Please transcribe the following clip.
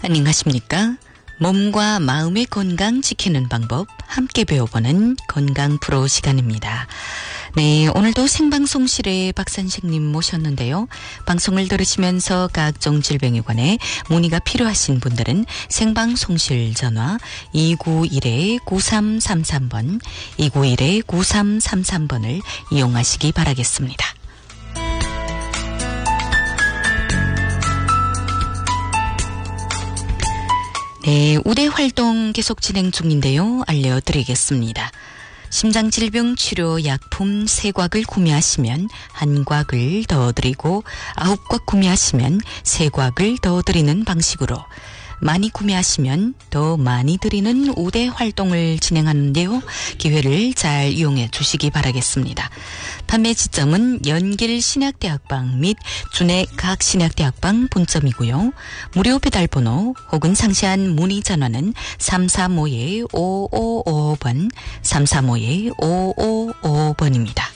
안녕하십니까? 몸과 마음의 건강 지키는 방법 함께 배워보는 건강 프로 시간입니다. 네, 오늘도 생방송실에 박 선생님 모셨는데요. 방송을 들으시면서 각종 질병에 관해 문의가 필요하신 분들은 생방송실 전화 291-9333번, 291-9333번을 이용하시기 바라겠습니다. 네, 우대 활동 계속 진행 중인데요. 알려드리겠습니다. 심장질병 치료 약품 3곽을 구매하시면 1곽을 더 드리고 9곽 구매하시면 3곽을 더 드리는 방식으로 많이 구매하시면 더 많이 드리는 우대 활동을 진행하는데요. 기회를 잘 이용해 주시기 바라겠습니다. 판매 지점은 연길신약대학방 및 준해 각 신약대학방 본점이고요. 무료 배달번호 혹은 상세한 문의 전화는 335-5555번, 335-5555번입니다.